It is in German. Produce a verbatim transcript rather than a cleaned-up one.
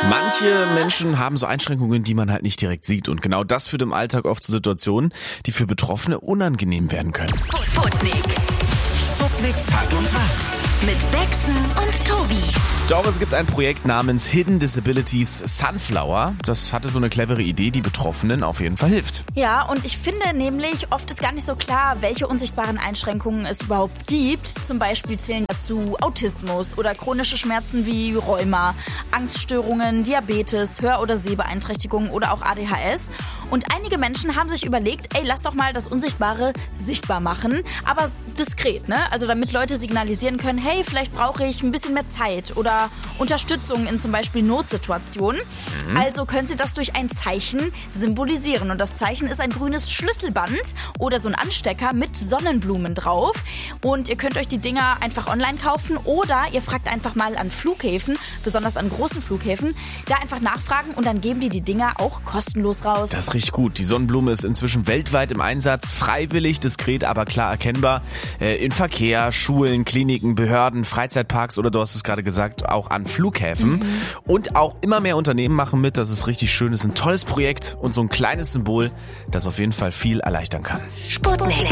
Manche Menschen haben so Einschränkungen, die man halt nicht direkt sieht. Und genau das führt im Alltag oft zu Situationen, die für Betroffene unangenehm werden können. Sputnik. Sputnik Tag und Tag. Mit Bexen und Tobi. Doch, es gibt ein Projekt namens Hidden Disabilities Sunflower. Das hatte so eine clevere Idee, die Betroffenen auf jeden Fall hilft. Ja, und ich finde nämlich, oft ist gar nicht so klar, welche unsichtbaren Einschränkungen es überhaupt gibt. Zum Beispiel zählen dazu Autismus oder chronische Schmerzen wie Rheuma, Angststörungen, Diabetes, Hör- oder Sehbeeinträchtigungen oder auch A D H S. Und einige Menschen haben sich überlegt, ey, lass doch mal das Unsichtbare sichtbar machen, aber diskret, ne? Also damit Leute signalisieren können, hey, vielleicht brauche ich ein bisschen mehr Zeit oder Unterstützung in zum Beispiel Notsituationen. Mhm. Also können Sie das durch ein Zeichen symbolisieren. Und das Zeichen ist ein grünes Schlüsselband oder so ein Anstecker mit Sonnenblumen drauf. Und ihr könnt euch die Dinger einfach online kaufen oder ihr fragt einfach mal an Flughäfen, besonders an großen Flughäfen, da einfach nachfragen und dann geben die die Dinger auch kostenlos raus. Das ist richtig gut. Die Sonnenblume ist inzwischen weltweit im Einsatz, freiwillig, diskret, aber klar erkennbar. In Verkehr, Schulen, Kliniken, Behörden, Freizeitparks oder du hast es gerade gesagt, auch an Flughäfen. Mhm. Und auch immer mehr Unternehmen machen mit. Das ist richtig schön. Das ist ein tolles Projekt und so ein kleines Symbol, das auf jeden Fall viel erleichtern kann. Sputnik.